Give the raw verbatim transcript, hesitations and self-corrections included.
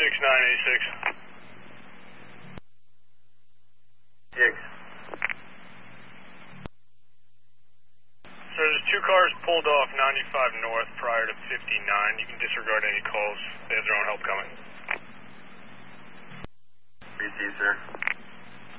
six nine eighty-six. Six. So there's two cars pulled off ninety-five north prior to fifty-nine. You can disregard any calls. They have their own help coming. Received, sir.